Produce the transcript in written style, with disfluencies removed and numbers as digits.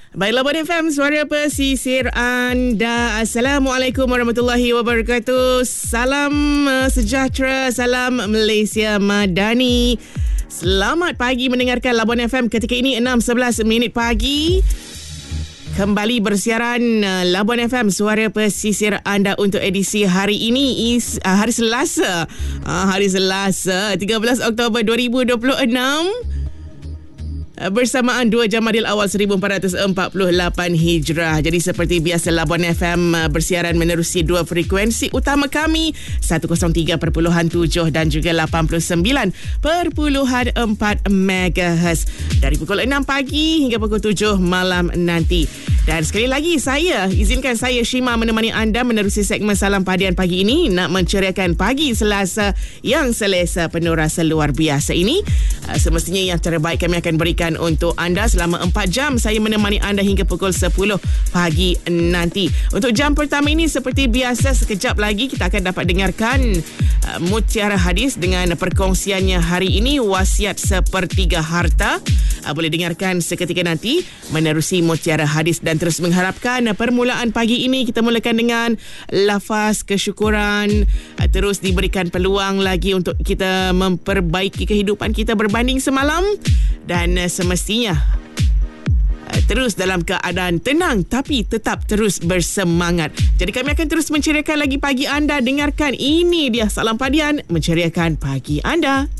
Baiklah, Labuan FM, suara pesisir anda. Assalamualaikum warahmatullahi wabarakatuh. Salam sejahtera, salam Malaysia Madani. Selamat pagi mendengarkan Labuan FM ketika ini 6:11 pagi. Kembali bersiaran Labuan FM, suara pesisir anda untuk edisi hari ini hari Selasa. Hari Selasa 13 Oktober 2026. Bersamaan 2 Jamadil Awal 1448 Hijrah. Jadi seperti biasa, Labuan FM bersiaran menerusi dua frekuensi utama kami, 103.7 dan juga 89.4 MHz dari pukul 6 pagi hingga pukul 7 malam nanti. Dan sekali lagi, izinkan saya Shima menemani anda menerusi segmen Salam Padian pagi ini, nak menceriakan pagi Selasa yang selesa penuh rasa luar biasa ini. Semestinya yang terbaik kami akan berikan untuk anda selama 4 jam. Saya menemani anda hingga pukul 10 pagi nanti. Untuk jam pertama ini, seperti biasa, sekejap lagi kita akan dapat dengarkan Mutiara Hadis dengan perkongsiannya hari ini, wasiat sepertiga harta. Boleh dengarkan seketika nanti menerusi Mutiara Hadis, dan terus mengharapkan permulaan pagi ini kita mulakan dengan lafaz kesyukuran. Terus diberikan peluang lagi untuk kita memperbaiki kehidupan kita berbanding semalam, dan semestinya terus dalam keadaan tenang tapi tetap terus bersemangat. Jadi kami akan terus menceriakan lagi pagi anda. Dengarkan, ini dia Salam Padian menceriakan pagi anda.